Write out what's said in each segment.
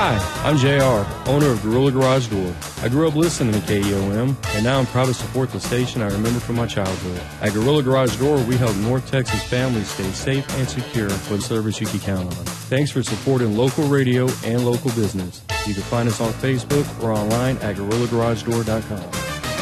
Hi, I'm JR, owner of Gorilla Garage Door. I grew up listening to KEOM, and now I'm proud to support the station I remember from my childhood. At Gorilla Garage Door, we help North Texas families stay safe and secure with service you can count on. Thanks for supporting local radio and local business. You can find us on Facebook or online at GorillaGarageDoor.com.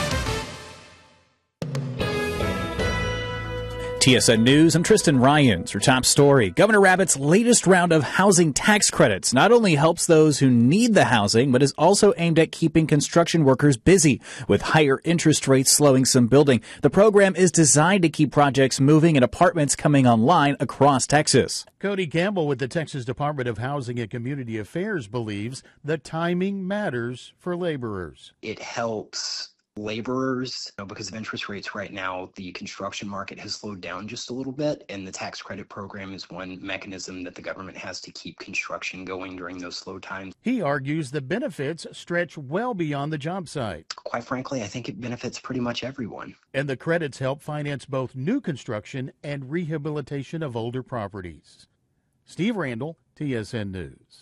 TSN News, I'm Tristan Ryans. Your top story. Governor Abbott's latest round of housing tax credits not only helps those who need the housing, but is also aimed at keeping construction workers busy. With higher interest rates slowing some building, the program is designed to keep projects moving and apartments coming online across Texas. Cody Campbell with the Texas Department of Housing and Community Affairs believes the timing matters for laborers. It helps laborers, because of interest rates right now, the construction market has slowed down just a little bit, and the tax credit program is one mechanism that the government has to keep construction going during those slow times. He argues the benefits stretch well beyond the job site. Quite frankly, I think it benefits pretty much everyone. And the credits help finance both new construction and rehabilitation of older properties. Steve Randall, TSN News.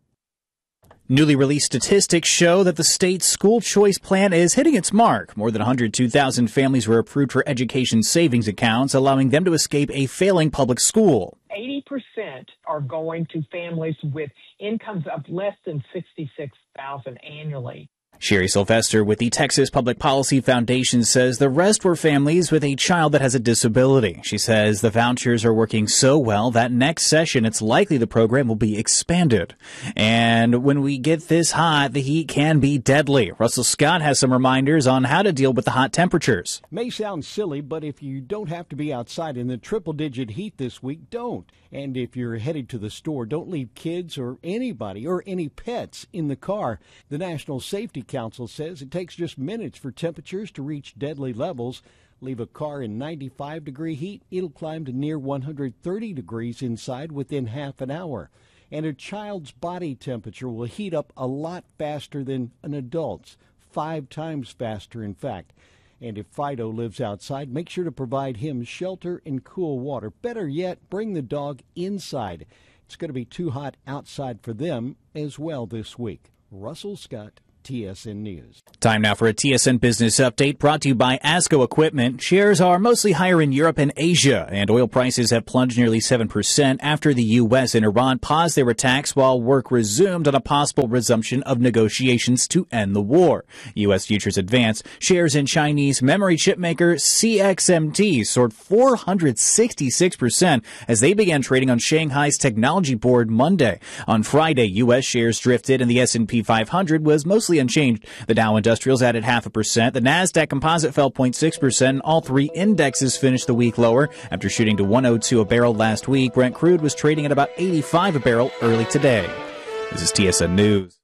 Newly released statistics show that the state's school choice plan is hitting its mark. More than 102,000 families were approved for education savings accounts, allowing them to escape a failing public school. 80% are going to families with incomes of less than $66,000 annually. Sherry Sylvester with the Texas Public Policy Foundation says the rest were families with a child that has a disability. She says the vouchers are working so well that next session it's likely the program will be expanded. And when we get this hot, the heat can be deadly. Russell Scott has some reminders on how to deal with the hot temperatures. May sound silly, but if you don't have to be outside in the triple-digit heat this week, don't. And if you're headed to the store, don't leave kids or anybody or any pets in the car. The National Safety Council says it takes just minutes for temperatures to reach deadly levels. Leave a car in 95-degree heat, it'll climb to near 130 degrees inside within half an hour. And a child's body temperature will heat up a lot faster than an adult's, 5 times faster, in fact. And if Fido lives outside, make sure to provide him shelter and cool water. Better yet, bring the dog inside. It's going to be too hot outside for them as well this week. Russell Scott, TSN News. Time now for a TSN Business Update brought to you by ASCO Equipment. Shares are mostly higher in Europe and Asia, and oil prices have plunged nearly 7% after the U.S. and Iran paused their attacks while work resumed on a possible resumption of negotiations to end the war. U.S. futures advanced. Shares in Chinese memory chip maker CXMT soared 466% as they began trading on Shanghai's technology board Monday. On Friday, U.S. shares drifted and the S&P 500 was mostly unchanged. The Dow Industrials added 0.5%. The Nasdaq Composite fell 0.6%. All three indexes finished the week lower after shooting to 102 a barrel last week. Brent crude was trading at about 85 a barrel early today. This is TSN News.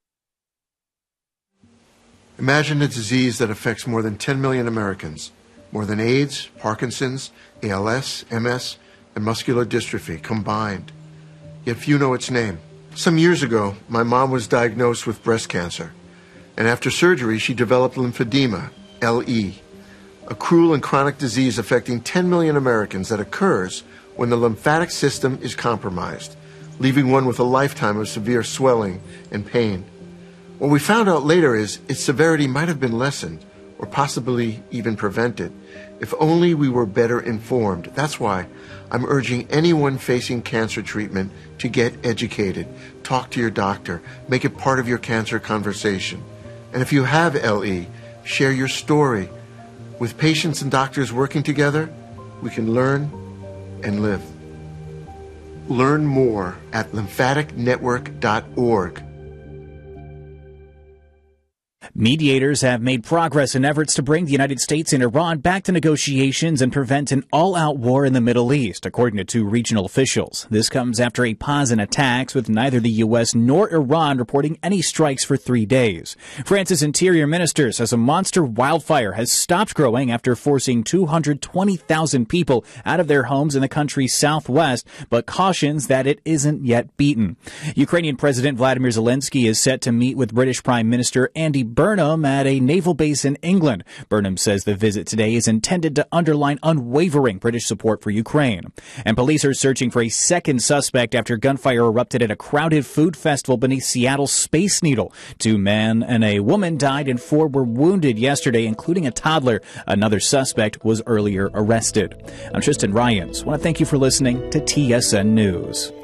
Imagine a disease that affects more than 10 million Americans. More than AIDS, Parkinson's, ALS, MS, and muscular dystrophy combined. Yet few know its name. Some years ago, my mom was diagnosed with breast cancer. And after surgery, she developed lymphedema, LE, a cruel and chronic disease affecting 10 million Americans that occurs when the lymphatic system is compromised, leaving one with a lifetime of severe swelling and pain. What we found out later is its severity might have been lessened or possibly even prevented if only we were better informed. That's why I'm urging anyone facing cancer treatment to get educated. Talk to your doctor. Make it part of your cancer conversation. And if you have LE, share your story. With patients and doctors working together, we can learn and live. Learn more at lymphaticnetwork.org. Mediators have made progress in efforts to bring the United States and Iran back to negotiations and prevent an all-out war in the Middle East, according to two regional officials. This comes after a pause in attacks, with neither the U.S. nor Iran reporting any strikes for 3 days. France's interior minister says a monster wildfire has stopped growing after forcing 220,000 people out of their homes in the country's southwest, but cautions that it isn't yet beaten. Ukrainian President Vladimir Zelensky is set to meet with British Prime Minister Andy Burnham Burnham at a naval base in England. Burnham says the visit today is intended to underline unwavering British support for Ukraine. And police are searching for a second suspect after gunfire erupted at a crowded food festival beneath Seattle's Space Needle. 2 men and a woman died and 4 were wounded yesterday, including a toddler. Another suspect was earlier arrested. I'm Tristan Ryans. I want to thank you for listening to TSN News.